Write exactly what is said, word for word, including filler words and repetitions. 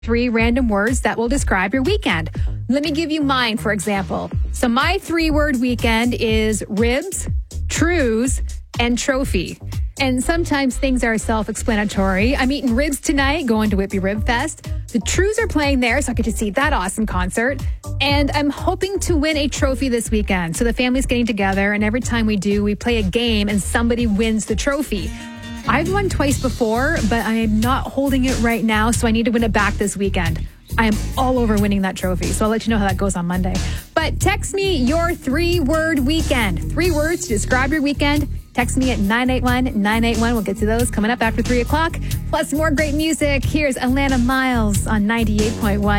three random words that will describe your weekend. Let me give you mine, for example. So my three-word weekend is ribs, trues, and trophy. And sometimes things are self-explanatory. I'm eating ribs tonight, going to Whitby Rib Fest. The Trues are playing there, so I get to see that awesome concert. And I'm hoping to win a trophy this weekend. So the family's getting together, and every time we do, we play a game, and somebody wins the trophy. I've won twice before, but I am not holding it right now, so I need to win it back this weekend. I am all over winning that trophy, so I'll let you know how that goes on Monday. But text me your three-word weekend. Three words to describe your weekend. Text me at nine eight one, nine eight one. We'll get to those coming up after three o'clock. Plus more great music. Here's Alana Miles on ninety-eight point one.